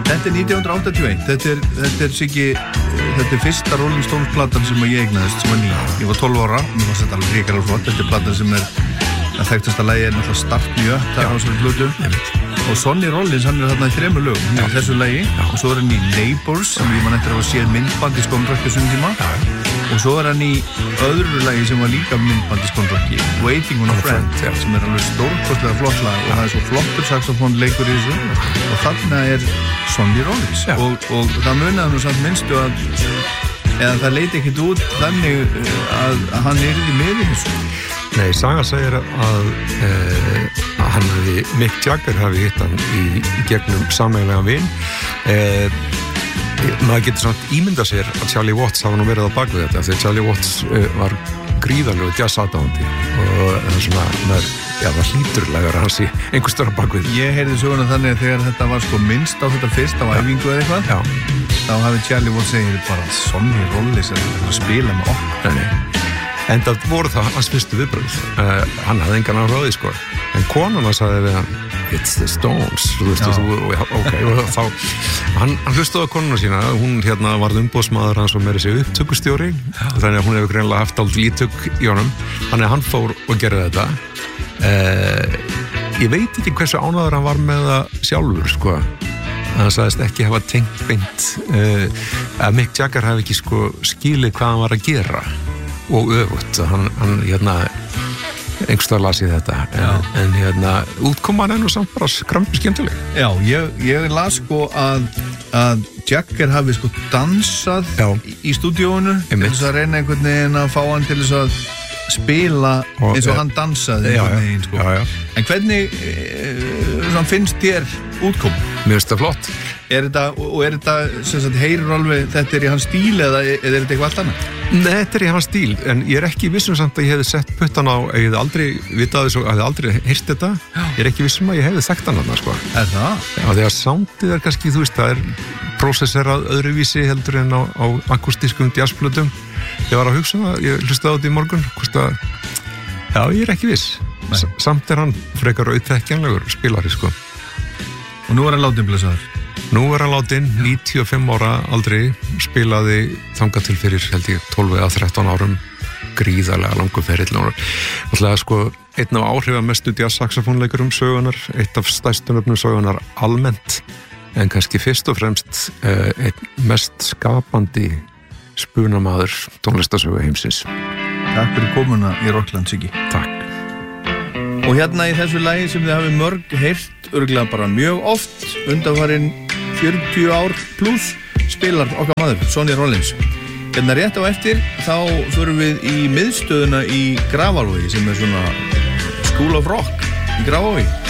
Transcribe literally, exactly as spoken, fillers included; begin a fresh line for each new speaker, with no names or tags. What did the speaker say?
Þetta er nítján hundruð áttatíu og eitt. Þetta er, þetta er Siggi, þetta er fyrsta Rolling Stones platan sem ég eignaðist, sem var ný. Ég var tólf ára, mér fannst þetta alveg hrikalega flott. Þetta er platan sem er, að þekktasta lagi er náttúrulega Start Me Up, það er á þessari plötu. Og Sonny Rollins, hann er þarna í þremur lögum, í þessu lagi. Og svo er hann í Neighbours, sem ég man eftir að hafa séð myndband í skónrökk þessum tíma. Og svo er hann í öðru lagi sem var líka myndband í skónrökki, Waiting on a Friend, sem er alveg stórkostlega flott lag og það er svo flottur saxofónleikur í þessu. Og þarna er Sonny Rollins og, og það munaði nú samt minnstu að eða það leiti ekkert út þannig að, að hann yrði með í þessu.
Nei, saga segir að, e, að hann hafi, Mick Jagger hafi hitt hann í, í gegnum sameiginlegan vin. E, maður getur samt ímynda sér að Charlie Watts hafa nú verið á bakvið þetta þegar Charlie Watts e, var gríðarlegu jazz-aðdáandi og það er svona, maður, já, það hlýturlegar hans í einhver störa bakvið.
Ég heyrði söguna þannig að þegar þetta var sko minnst á þetta fyrst á æfingu eða eitthvað,
já.
Þá hafi Charlie Watts segið bara Sonny Rollins að spila með okkur.
Nei, en það voru það hans fyrstu viðbröð. Uh, hann hafði engan áhuga á því, sko. En konuna sagði við hann, it's the Stones, þú veist, þú, ok, og þá, hann, hann hlustaði á konuna sína, hún hérna varð umboðsmaður hans og meiri sig upptökustjóri, þannig að hún hefur greinilega haft aldrei lítök í honum, þannig að hann fór og gerði þetta. Uh, ég veit ekki hversu ánægður hann var með það sjálfur, sko. Hann sagðist ekki hafa tengt beint uh, að Mick Jagger hafi ekki sko skilið hvað hann var að gera og öfugt, hann, hann hérna einhverstað las ég þetta en, en hérna, útkoman er nú samt bara skrampi skemmtileg.
Já, ég, ég las sko að, að Jagger hafi sko dansað Já. í stúdíóinu til þess að reyna einhvern veginn að fá hann til þess að spila og, eins og ja. hann dansaði
já,
einhvern veginn sko.
Já, já.
En hvernig e, finnst þér útkom?
Mér finnst það flott.
Er þetta, og er þetta, sem sagt, heyrir alveg þetta er í hans stíl eða, eða er þetta eitthvað allt annað?
Nei, þetta er í hans stíl, en ég er ekki vissum samt að ég hefði sett puttan á, ég hefði aldrei vitað þessu, ég hefði aldrei heyrt þetta, Já. Ég er ekki vissum að ég hefði þekkt hann þarna, sko.
Er það?
Já, þegar soundið er kannski, þú veist, það er prósesserað öðruvísi heldur en á, á akustískum jazzplötum. Ég var að hugsa það, ég hlustaði á þetta í morgun, hvort að, já, ég er ekki viss. S- samt er hann frekar auðþekkjanlegur spilari, sko.
Og nú er hann látinn blessaður?
Nú er hann látinn, níutíu og fimm ára aldrei, spilaði þangað til fyrir, held ég, tólf eða þrettán árum, gríðarlega langur ferill. Náttúrulega, sko, einn af áhrifamestu jazz-saxofónleikurum sögunar, eitt af stærstu nöfnum sögunar almennt, en kannski fyrst og fremst uh, einn mest skapandi spunamaður tónlistasögu heimsins.
Takk fyrir komuna í Rockland, Siggi.
Takk.
Og hérna í þessu lagi sem þið hafi mörg heyrt örgulega bara mjög oft undanfarin fjörutíu ár pluss spilar okkar maður, Sonny Rollins. Hérna rétt á eftir þá förum við í miðstöðuna í Grafarvogi sem er svona School of Rock í Grafarvogi.